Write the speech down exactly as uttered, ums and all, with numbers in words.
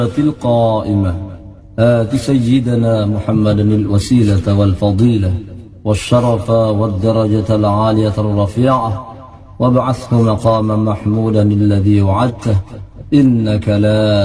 القائمة آت سيدنا محمدا الوسيلة والفضيلة والشرف والدرجة العالية الرفيعة وابعثه مقاما محمودا الذي وعدته إنك لا